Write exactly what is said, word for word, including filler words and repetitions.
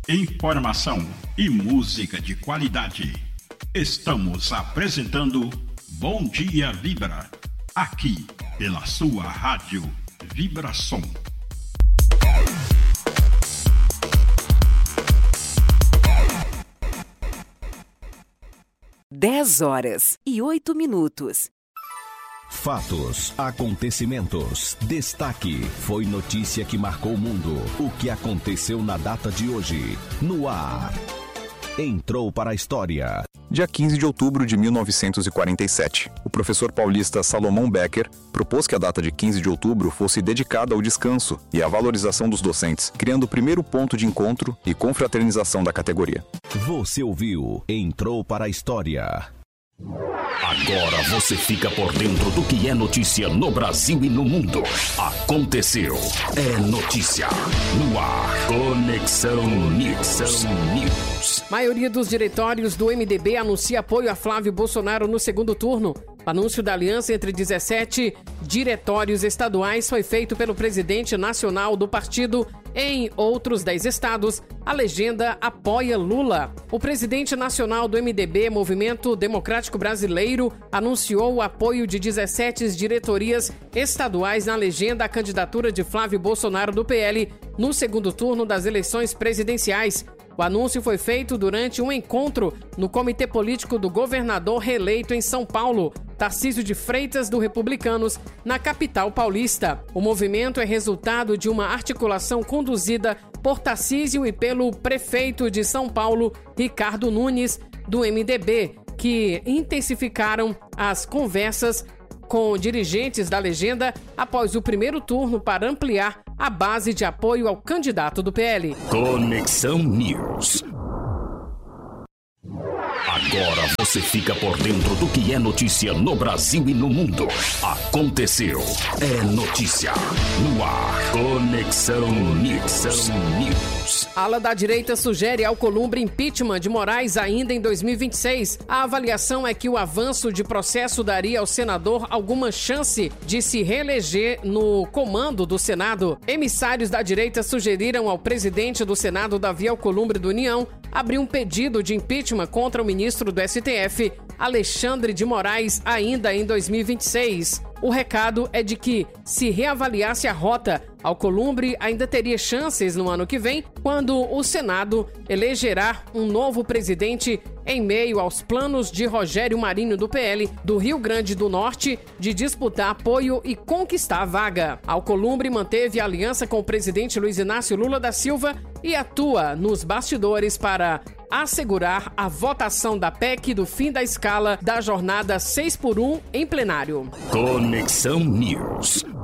Informação e música de qualidade. Estamos apresentando Bom Dia Vibra, aqui pela sua rádio Vibração. dez horas e oito minutos. Fatos, acontecimentos, destaque, foi notícia que marcou o mundo. O que aconteceu na data de hoje, no ar. Entrou para a história. Dia quinze de outubro de mil novecentos e quarenta e sete, o professor paulista Salomão Becker propôs que a data de quinze de outubro fosse dedicada ao descanso e à valorização dos docentes, criando o primeiro ponto de encontro e confraternização da categoria. Você ouviu Entrou para a História. Agora você fica por dentro do que é notícia no Brasil e no mundo. Aconteceu. É notícia. No ar. Conexão News. Maioria dos diretórios do M D B anuncia apoio a Flávio Bolsonaro no segundo turno. O anúncio da aliança entre dezessete diretórios estaduais foi feito pelo presidente nacional do partido. Em outros dez estados, a legenda apoia Lula. O presidente nacional do M D B, Movimento Democrático Brasileiro, anunciou o apoio de dezessete diretorias estaduais na legenda à candidatura de Flávio Bolsonaro do P L no segundo turno das eleições presidenciais. O anúncio foi feito durante um encontro no Comitê Político do governador reeleito em São Paulo, Tarcísio de Freitas, do Republicanos, na capital paulista. O movimento é resultado de uma articulação conduzida por Tarcísio e pelo prefeito de São Paulo, Ricardo Nunes, do M D B, que intensificaram as conversas com dirigentes da legenda após o primeiro turno para ampliar a base de apoio ao candidato do P L. Conexão News. Agora você fica por dentro do que é notícia no Brasil e no mundo. Aconteceu. É notícia. No ar. Conexão News. A ala da direita sugere Alcolumbre impeachment de Moraes ainda em dois mil e vinte e seis. A avaliação é que o avanço de processo daria ao senador alguma chance de se reeleger no comando do Senado. Emissários da direita sugeriram ao presidente do Senado, Davi Alcolumbre do União, abrir um pedido de impeachment contra o ministro do S T F, Alexandre de Moraes, ainda em dois mil e vinte e seis. O recado é de que, se reavaliasse a rota, Alcolumbre ainda teria chances no ano que vem, quando o Senado elegerá um novo presidente em meio aos planos de Rogério Marinho do P L do Rio Grande do Norte de disputar apoio e conquistar a vaga. Alcolumbre manteve a aliança com o presidente Luiz Inácio Lula da Silva e atua nos bastidores para assegurar a votação da P E C do fim da escala da jornada seis por um em plenário. Conexão News.